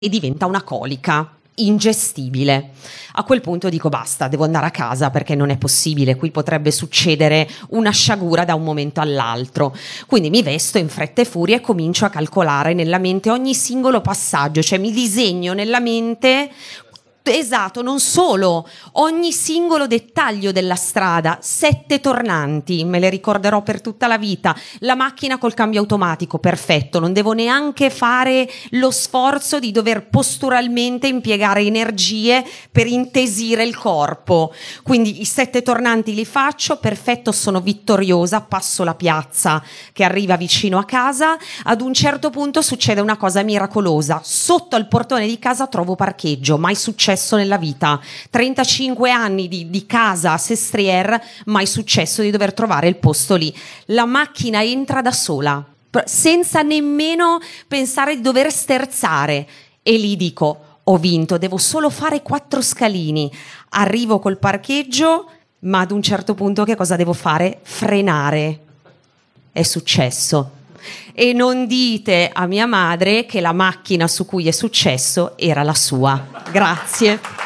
e diventa una colica ingestibile. A quel punto dico basta, devo andare a casa perché non è possibile, qui potrebbe succedere una sciagura da un momento all'altro. Quindi mi vesto in fretta e furia e comincio a calcolare nella mente ogni singolo passaggio, cioè mi disegno nella mente. Esatto, non solo, ogni singolo dettaglio della strada, 7 tornanti, me le ricorderò per tutta la vita, la macchina col cambio automatico, perfetto, non devo neanche fare lo sforzo di dover posturalmente impiegare energie per intesire il corpo, quindi i 7 tornanti li faccio, perfetto, sono vittoriosa, passo la piazza che arriva vicino a casa, ad un certo punto succede una cosa miracolosa, sotto al portone di casa trovo parcheggio, mai successo nella vita, 35 anni di casa a Sestriere, mai successo di dover trovare il posto lì, la macchina entra da sola senza nemmeno pensare di dover sterzare e lì dico ho vinto, devo solo fare 4 scalini, arrivo col parcheggio, ma ad un certo punto che cosa devo fare? Frenare. È successo. E non dite a mia madre che la macchina su cui è successo era la sua. Grazie.